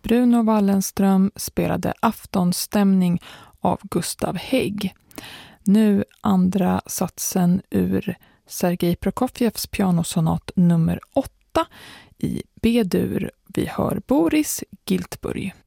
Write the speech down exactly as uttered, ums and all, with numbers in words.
Bruno Wallenström spelade Aftonstämning av Gustav Hägg. Nu andra satsen ur Sergej Prokofjevs pianosonat nummer åtta i B-dur. Vi hör Boris Giltburg.